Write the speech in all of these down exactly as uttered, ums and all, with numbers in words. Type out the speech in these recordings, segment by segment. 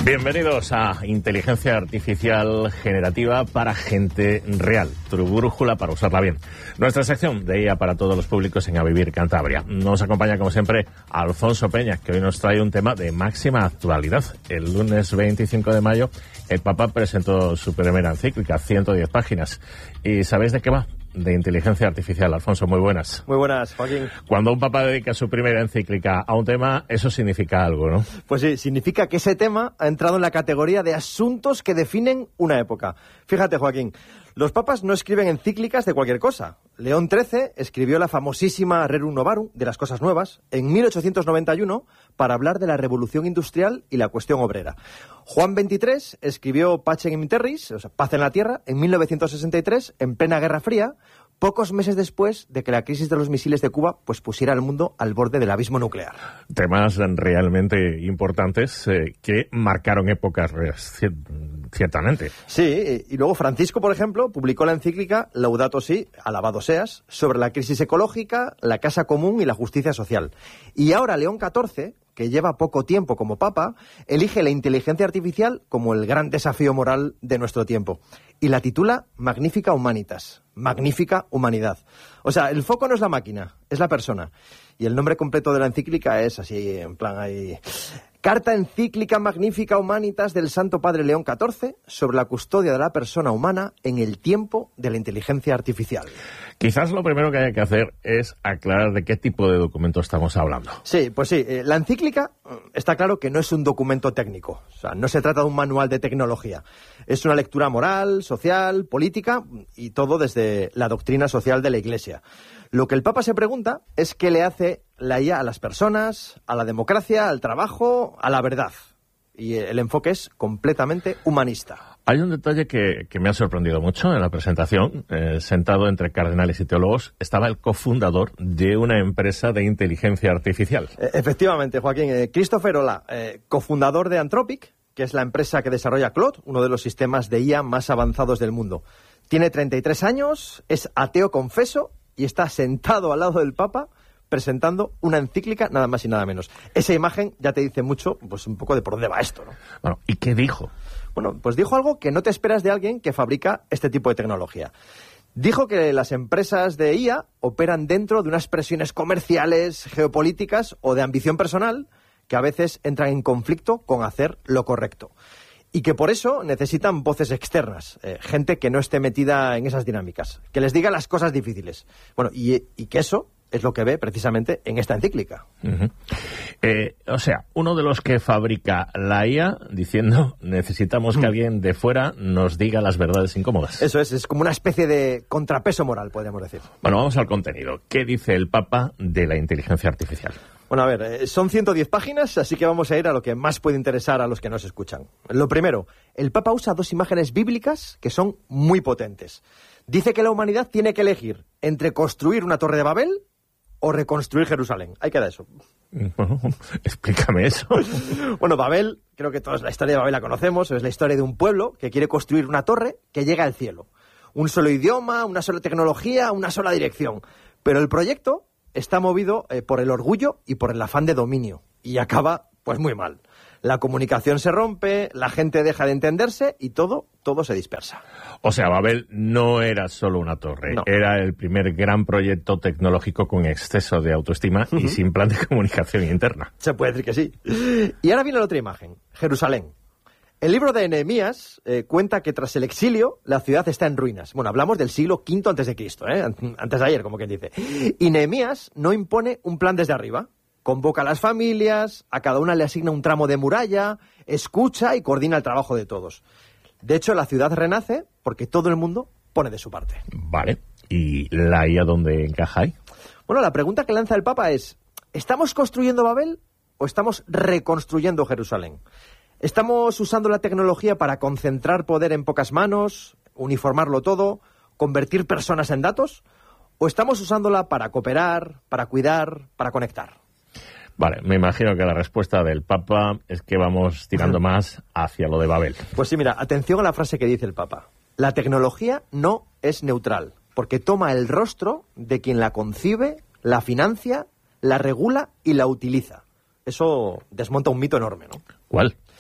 Bienvenidos a Inteligencia Artificial Generativa para gente real. Tu brújula para usarla bien. Nuestra sección de I A para todos los públicos en A Vivir Cantabria. Nos acompaña, como siempre, Alfonso Peña, que hoy nos trae un tema de máxima actualidad. El lunes veinticinco de mayo, el Papa presentó su primera encíclica, ciento diez páginas. ¿Y sabéis de qué va? De inteligencia artificial. Alfonso, muy buenas. Muy buenas, Joaquín. Cuando un papa dedica su primera encíclica a un tema, eso significa algo, ¿no? Pues sí, significa que ese tema ha entrado en la categoría de asuntos que definen una época. Fíjate, Joaquín, los papas no escriben encíclicas de cualquier cosa. León trece escribió la famosísima Rerum Novarum, de las cosas nuevas, en mil ochocientos noventa y uno para hablar de la revolución industrial y la cuestión obrera. Juan veintitrés escribió Pacem in Terris, o sea, Paz en la Tierra, en mil novecientos sesenta y tres, en plena Guerra Fría, pocos meses después de que la crisis de los misiles de Cuba pues pusiera al mundo al borde del abismo nuclear. Temas realmente importantes eh, que marcaron épocas, ciertamente. Sí, y luego Francisco, por ejemplo, publicó la encíclica Laudato Si, alabado seas, sobre la crisis ecológica, la casa común y la justicia social. Y ahora León catorce, que lleva poco tiempo como papa, elige la inteligencia artificial como el gran desafío moral de nuestro tiempo. Y la titula Magnifica Humanitas, Magnífica Humanidad. O sea, el foco no es la máquina, es la persona. Y el nombre completo de la encíclica es así, en plan ahí... Carta Encíclica Magnífica Humanitas del Santo Padre León catorce sobre la custodia de la persona humana en el tiempo de la inteligencia artificial. Quizás lo primero que hay que hacer es aclarar de qué tipo de documento estamos hablando. Sí, pues sí. Eh, la encíclica está claro que no es un documento técnico. O sea, no se trata de un manual de tecnología. Es una lectura moral, social, política y todo desde la doctrina social de la Iglesia. Lo que el Papa se pregunta es qué le hace la I A a las personas, a la democracia, al trabajo, a la verdad. Y el enfoque es completamente humanista. Hay un detalle que, que me ha sorprendido mucho en la presentación. Eh, sentado entre cardenales y teólogos estaba el cofundador de una empresa de inteligencia artificial. Eh, efectivamente, Joaquín. Eh, Christopher Olah, eh, cofundador de Anthropic, que es la empresa que desarrolla Claude, uno de los sistemas de I A más avanzados del mundo. Tiene treinta y tres años, es ateo confeso y está sentado al lado del Papa presentando una encíclica, nada más y nada menos. Esa imagen ya te dice mucho, pues un poco de por dónde va esto, ¿no? Bueno, ¿y qué dijo? Bueno, pues dijo algo que no te esperas de alguien que fabrica este tipo de tecnología. Dijo que las empresas de I A operan dentro de unas presiones comerciales, geopolíticas o de ambición personal que a veces entran en conflicto con hacer lo correcto. Y que por eso necesitan voces externas, eh, gente que no esté metida en esas dinámicas, que les diga las cosas difíciles. Bueno, y, y que eso es lo que ve precisamente en esta encíclica. Uh-huh. Eh, o sea, uno de los que fabrica la I A diciendo necesitamos que uh-huh. alguien de fuera nos diga las verdades incómodas. Eso es, es como una especie de contrapeso moral, podríamos decir. Bueno, vamos al contenido. ¿Qué dice el Papa de la inteligencia artificial? Bueno, a ver, eh, son ciento diez páginas, así que vamos a ir a lo que más puede interesar a los que nos escuchan. Lo primero, el Papa usa dos imágenes bíblicas que son muy potentes. Dice que la humanidad tiene que elegir entre construir una torre de Babel o reconstruir Jerusalén. Ahí queda eso. Bueno, explícame eso. Bueno, Babel, creo que toda la historia de Babel la conocemos, es la historia de un pueblo que quiere construir una torre que llega al cielo. Un solo idioma, una sola tecnología, una sola dirección. Pero el proyecto está movido eh, por el orgullo y por el afán de dominio. Y acaba, pues, muy mal. La comunicación se rompe, la gente deja de entenderse y todo, todo se dispersa. O sea, Babel no era solo una torre, no. Era el primer gran proyecto tecnológico con exceso de autoestima uh-huh. y sin plan de comunicación interna. Se puede decir que sí. Y ahora viene la otra imagen, Jerusalén. El libro de Nehemías eh, cuenta que tras el exilio la ciudad está en ruinas. Bueno, hablamos del siglo quinto antes de Cristo, ¿eh? Antes de ayer, como quien dice. Y Nehemías no impone un plan desde arriba. Convoca a las familias, a cada una le asigna un tramo de muralla, escucha y coordina el trabajo de todos. De hecho, la ciudad renace porque todo el mundo pone de su parte. Vale. ¿Y la I A dónde encaja ahí? Bueno, la pregunta que lanza el Papa es, ¿estamos construyendo Babel o estamos reconstruyendo Jerusalén? ¿Estamos usando la tecnología para concentrar poder en pocas manos, uniformarlo todo, convertir personas en datos? ¿O estamos usándola para cooperar, para cuidar, para conectar? Vale, me imagino que la respuesta del Papa es que vamos tirando más hacia lo de Babel. Pues sí, mira, atención a la frase que dice el Papa. La tecnología no es neutral, porque toma el rostro de quien la concibe, la financia, la regula y la utiliza. Eso desmonta un mito enorme, ¿no? ¿Cuál?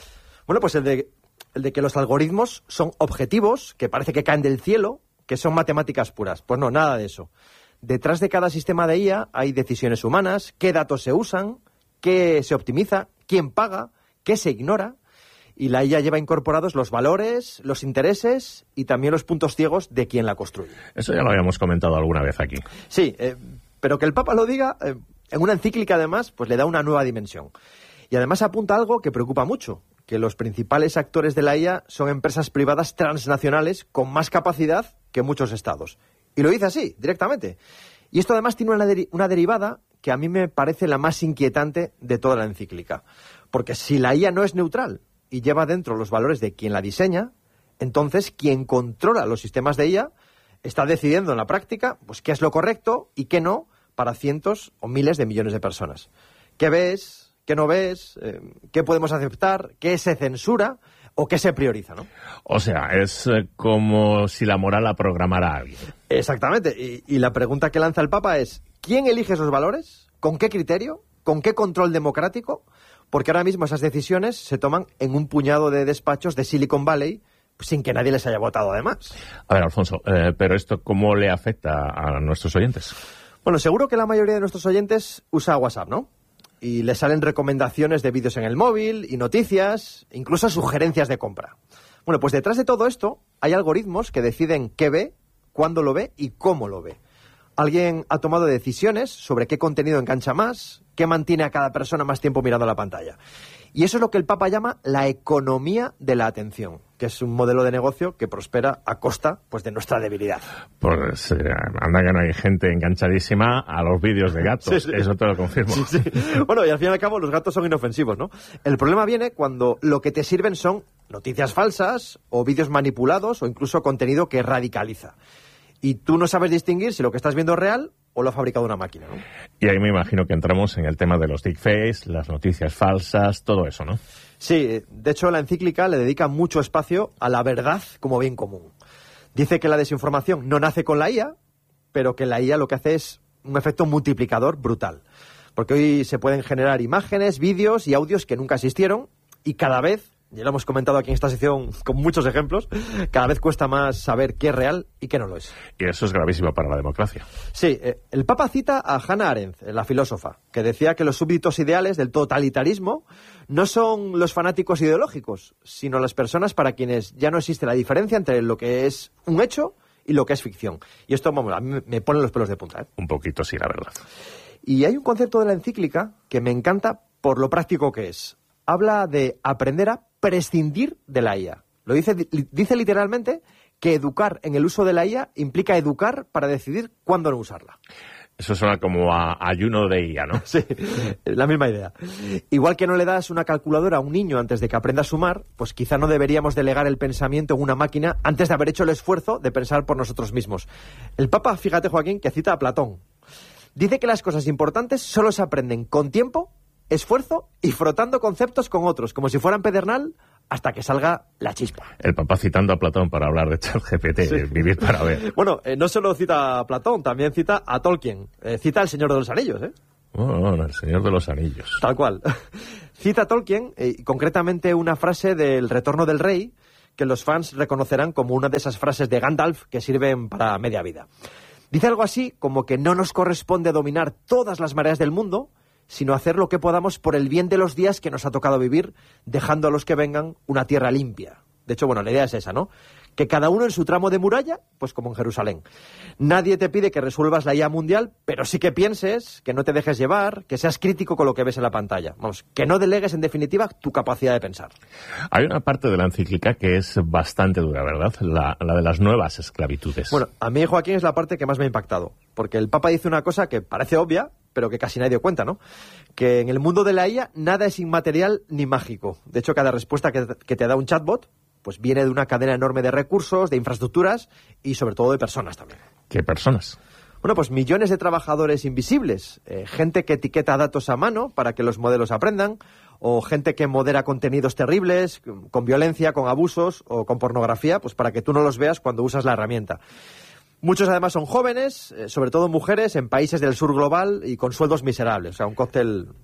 Bueno, pues el de, el de que los algoritmos son objetivos, que parece que caen del cielo, que son matemáticas puras. Pues no, nada de eso. Detrás de cada sistema de I A hay decisiones humanas, qué datos se usan, qué se optimiza, quién paga, qué se ignora. Y la I A lleva incorporados los valores, los intereses y también los puntos ciegos de quien la construye. Eso ya lo habíamos comentado alguna vez aquí. Sí, eh, pero que el Papa lo diga, eh, en una encíclica además, pues le da una nueva dimensión. Y además apunta algo que preocupa mucho, que los principales actores de la I A son empresas privadas transnacionales con más capacidad que muchos estados. Y lo dice así, directamente. Y esto además tiene una, deri- una derivada que a mí me parece la más inquietante de toda la encíclica. Porque si la I A no es neutral y lleva dentro los valores de quien la diseña, entonces quien controla los sistemas de I A está decidiendo en la práctica pues qué es lo correcto y qué no para cientos o miles de millones de personas. ¿Qué ves? ¿Qué no ves? Eh, ¿Qué podemos aceptar? ¿Qué se censura? ¿O qué se prioriza, no? O sea, es eh, como si la moral la programara a alguien. Exactamente. Y, y la pregunta que lanza el Papa es, ¿quién elige esos valores? ¿Con qué criterio? ¿Con qué control democrático? Porque ahora mismo esas decisiones se toman en un puñado de despachos de Silicon Valley sin que nadie les haya votado además. A ver, Alfonso, eh, pero esto ¿cómo le afecta a nuestros oyentes? Bueno, seguro que la mayoría de nuestros oyentes usa WhatsApp, ¿no? Y le salen recomendaciones de vídeos en el móvil y noticias, incluso sugerencias de compra. Bueno, pues detrás de todo esto hay algoritmos que deciden qué ve, cuándo lo ve y cómo lo ve. Alguien ha tomado decisiones sobre qué contenido engancha más, qué mantiene a cada persona más tiempo mirando la pantalla. Y eso es lo que el Papa llama la economía de la atención, que es un modelo de negocio que prospera a costa pues, de nuestra debilidad. Pues eh, anda que no hay gente enganchadísima a los vídeos de gatos, sí, sí. Eso te lo confirmo. Sí, sí. Bueno, y al fin y al cabo los gatos son inofensivos, ¿no? El problema viene cuando lo que te sirven son noticias falsas o vídeos manipulados o incluso contenido que radicaliza. Y tú no sabes distinguir si lo que estás viendo es real o lo ha fabricado una máquina, ¿no? Y ahí me imagino que entramos en el tema de los deepfakes, las noticias falsas, todo eso, ¿no? Sí, de hecho la encíclica le dedica mucho espacio a la verdad como bien común. Dice que la desinformación no nace con la I A, pero que la I A lo que hace es un efecto multiplicador brutal. Porque hoy se pueden generar imágenes, vídeos y audios que nunca existieron y cada vez, ya lo hemos comentado aquí en esta sección con muchos ejemplos, cada vez cuesta más saber qué es real y qué no lo es. Y eso es gravísimo para la democracia. Sí, eh, el Papa cita a Hannah Arendt, la filósofa, que decía que los súbditos ideales del totalitarismo no son los fanáticos ideológicos, sino las personas para quienes ya no existe la diferencia entre lo que es un hecho y lo que es ficción. Y esto, vamos, a mí me pone los pelos de punta, ¿eh? Un poquito sí, la verdad. Y hay un concepto de la encíclica que me encanta por lo práctico que es. Habla de aprender a prescindir de la I A. Lo dice, dice literalmente que educar en el uso de la I A implica educar para decidir cuándo no usarla. Eso suena como a ayuno de I A, ¿no? Sí, la misma idea. Igual que no le das una calculadora a un niño antes de que aprenda a sumar, pues quizá no deberíamos delegar el pensamiento en una máquina antes de haber hecho el esfuerzo de pensar por nosotros mismos. El Papa, fíjate, Joaquín, que cita a Platón. Dice que las cosas importantes solo se aprenden con tiempo, esfuerzo y frotando conceptos con otros, como si fueran pedernal, hasta que salga la chispa. El Papa citando a Platón para hablar de ChatGPT, sí. Vivir para ver. Bueno, eh, no solo cita a Platón, también cita a Tolkien. Eh, cita al Señor de los Anillos, ¿eh? Oh, el Señor de los Anillos. Tal cual. Cita a Tolkien, eh, concretamente una frase del Retorno del Rey, que los fans reconocerán como una de esas frases de Gandalf que sirven para media vida. Dice algo así como que no nos corresponde dominar todas las mareas del mundo, sino hacer lo que podamos por el bien de los días que nos ha tocado vivir, dejando a los que vengan una tierra limpia. De hecho, bueno, la idea es esa, ¿no? Que cada uno en su tramo de muralla, pues como en Jerusalén. Nadie te pide que resuelvas la I A mundial, pero sí que pienses, que no te dejes llevar, que seas crítico con lo que ves en la pantalla. Vamos, que no delegues, en definitiva, tu capacidad de pensar. Hay una parte de la encíclica que es bastante dura, ¿verdad? La, la de las nuevas esclavitudes. Bueno, a mí, Joaquín, es la parte que más me ha impactado. Porque el Papa dice una cosa que parece obvia, pero que casi nadie dio cuenta, ¿no? Que en el mundo de la I A nada es inmaterial ni mágico. De hecho, cada respuesta que, que te da un chatbot pues viene de una cadena enorme de recursos, de infraestructuras y sobre todo de personas también. ¿Qué personas? Bueno, pues millones de trabajadores invisibles, eh, gente que etiqueta datos a mano para que los modelos aprendan, o gente que modera contenidos terribles, con violencia, con abusos o con pornografía, pues para que tú no los veas cuando usas la herramienta. Muchos además son jóvenes, eh, sobre todo mujeres, en países del sur global y con sueldos miserables, o sea, un cóctel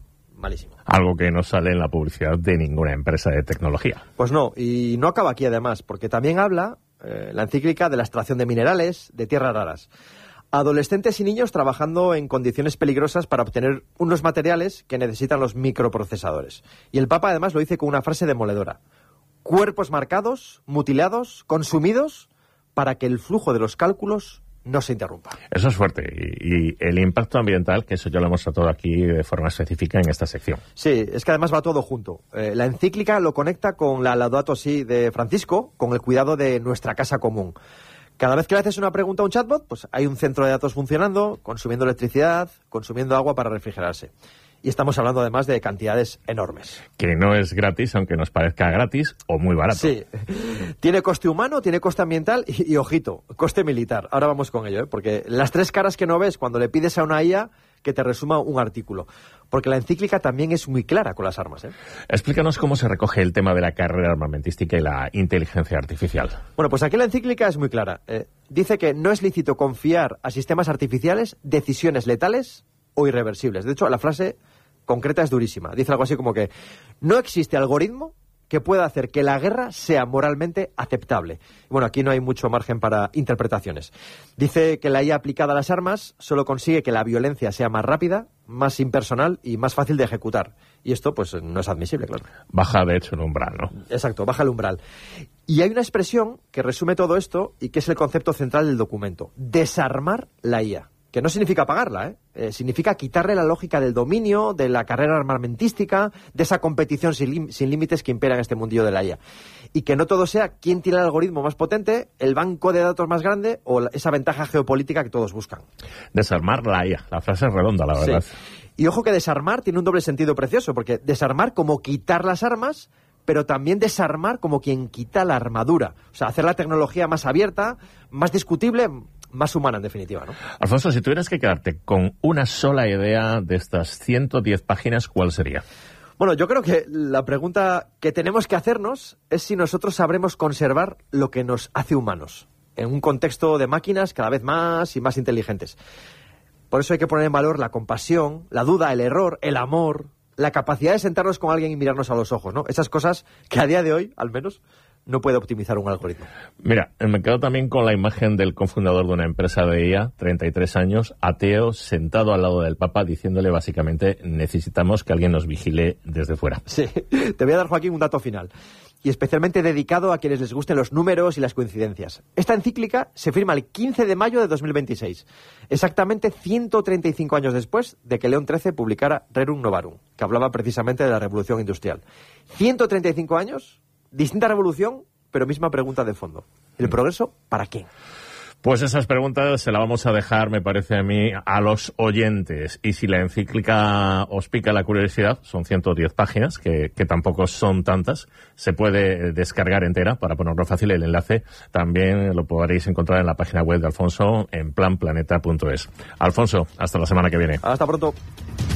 malísimo. Algo que no sale en la publicidad de ninguna empresa de tecnología. Pues no, y no acaba aquí además, porque también habla eh, la encíclica de la extracción de minerales, de tierras raras. Adolescentes y niños trabajando en condiciones peligrosas para obtener unos materiales que necesitan los microprocesadores. Y el Papa además lo dice con una frase demoledora. Cuerpos marcados, mutilados, consumidos, para que el flujo de los cálculos no se interrumpa. Eso es fuerte. Y, y el impacto ambiental, que eso ya lo hemos tratado aquí de forma específica en esta sección. Sí, es que además va todo junto. Eh, la encíclica lo conecta con la Laudato Si de Francisco, con el cuidado de nuestra casa común. Cada vez que le haces una pregunta a un chatbot, pues hay un centro de datos funcionando, consumiendo electricidad, consumiendo agua para refrigerarse. Y estamos hablando además de cantidades enormes. Que no es gratis, aunque nos parezca gratis o muy barato. Sí. Tiene coste humano, tiene coste ambiental y, y ojito, coste militar. Ahora vamos con ello, ¿eh? Porque las tres caras que no ves cuando le pides a una I A que te resuma un artículo. Porque la encíclica también es muy clara con las armas, ¿eh? Explícanos cómo se recoge el tema de la carrera armamentística y la inteligencia artificial. Bueno, pues aquí la encíclica es muy clara. Eh, dice que no es lícito confiar a sistemas artificiales decisiones letales o irreversibles. De hecho, la frase concreta es durísima. Dice algo así como que no existe algoritmo que pueda hacer que la guerra sea moralmente aceptable. Bueno, aquí no hay mucho margen para interpretaciones. Dice que la I A aplicada a las armas solo consigue que la violencia sea más rápida, más impersonal y más fácil de ejecutar. Y esto, pues, no es admisible, claro. Baja, de hecho, el umbral, ¿no? Exacto, baja el umbral. Y hay una expresión que resume todo esto y que es el concepto central del documento. Desarmar la I A. Que no significa apagarla, ¿eh? Eh, significa quitarle la lógica del dominio, de la carrera armamentística, de esa competición sin, sin límites que impera en este mundillo de la I A. Y que no todo sea quién tiene el algoritmo más potente, el banco de datos más grande o la, esa ventaja geopolítica que todos buscan. Desarmar la I A. La frase es redonda, la verdad. Sí. Y ojo que desarmar tiene un doble sentido precioso, porque desarmar como quitar las armas, pero también desarmar como quien quita la armadura. O sea, hacer la tecnología más abierta, más discutible, más humana, en definitiva, ¿no? Alfonso, si tuvieras que quedarte con una sola idea de estas ciento diez páginas, ¿cuál sería? Bueno, yo creo que la pregunta que tenemos que hacernos es si nosotros sabremos conservar lo que nos hace humanos, en un contexto de máquinas cada vez más y más inteligentes. Por eso hay que poner en valor la compasión, la duda, el error, el amor, la capacidad de sentarnos con alguien y mirarnos a los ojos, ¿no? Esas cosas que a día de hoy, al menos, no puede optimizar un algoritmo. Mira, me quedo también con la imagen del cofundador de una empresa de I A, treinta y tres años, ateo, sentado al lado del Papa, diciéndole básicamente, necesitamos que alguien nos vigile desde fuera. Sí, te voy a dar, Joaquín, un dato final, y especialmente dedicado a quienes les gusten los números y las coincidencias. Esta encíclica se firma el quince de mayo de dos mil veintiséis, exactamente ciento treinta y cinco años después de que León trece publicara Rerum Novarum, que hablaba precisamente de la revolución industrial. ciento treinta y cinco años... Distinta revolución, pero misma pregunta de fondo. ¿El progreso para qué? Pues esas preguntas se las vamos a dejar, me parece a mí, a los oyentes. Y si la encíclica os pica la curiosidad, son ciento diez páginas, que, que tampoco son tantas. Se puede descargar entera, para ponerlo fácil, el enlace también lo podréis encontrar en la página web de Alfonso, en plan planeta punto es. Alfonso, hasta la semana que viene. Hasta pronto.